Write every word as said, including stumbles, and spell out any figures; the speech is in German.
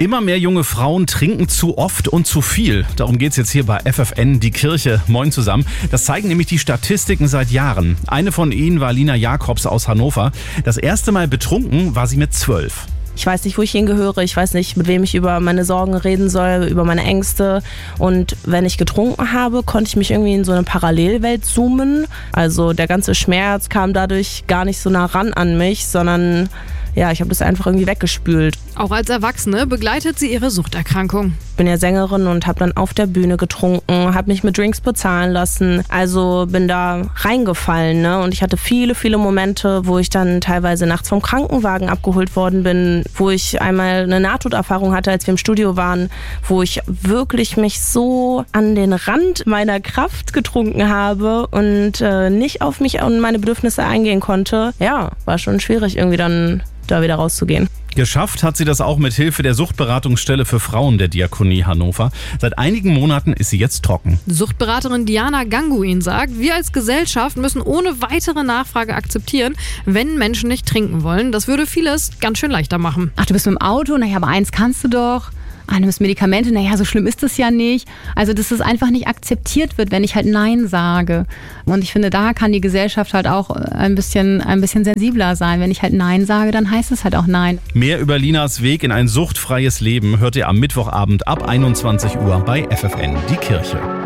Immer mehr junge Frauen trinken zu oft und zu viel. Darum geht's jetzt hier bei F F N, die Kirche. Moin zusammen. Das zeigen nämlich die Statistiken seit Jahren. Eine von ihnen war Lina Jakobs aus Hannover. Das erste Mal betrunken war sie mit zwölf. Ich weiß nicht, wo ich hingehöre, ich weiß nicht, mit wem ich über meine Sorgen reden soll, über meine Ängste. Und wenn ich getrunken habe, konnte ich mich irgendwie in so eine Parallelwelt zoomen. Also der ganze Schmerz kam dadurch gar nicht so nah ran an mich, sondern ja, ich habe das einfach irgendwie weggespült. Auch als Erwachsene begleitet sie ihre Suchterkrankung. Ich bin ja Sängerin und habe dann auf der Bühne getrunken, habe mich mit Drinks bezahlen lassen. Also bin da reingefallen, ne? Und ich hatte viele, viele Momente, wo ich dann teilweise nachts vom Krankenwagen abgeholt worden bin, wo ich einmal eine Nahtoderfahrung hatte, als wir im Studio waren, wo ich wirklich mich so an den Rand meiner Kraft getrunken habe und äh, nicht auf mich und meine Bedürfnisse eingehen konnte. Ja, war schon schwierig irgendwie dann da wieder rauszugehen. Geschafft hat sie das auch mit Hilfe der Suchtberatungsstelle für Frauen der Diakonie Hannover. Seit einigen Monaten ist sie jetzt trocken. Suchtberaterin Diana Ganguin sagt, wir als Gesellschaft müssen ohne weitere Nachfrage akzeptieren, wenn Menschen nicht trinken wollen. Das würde vieles ganz schön leichter machen. Ach, du bist mit dem Auto? Naja, aber eins kannst du doch. Ah, du hast Medikamente, naja, so schlimm ist das ja nicht. Also, dass es einfach nicht akzeptiert wird, wenn ich halt Nein sage. Und ich finde, da kann die Gesellschaft halt auch ein bisschen, ein bisschen sensibler sein. Wenn ich halt Nein sage, dann heißt es halt auch Nein. Mehr über Linas Weg in ein suchtfreies Leben hört ihr am Mittwochabend ab einundzwanzig Uhr bei F F N, die Kirche.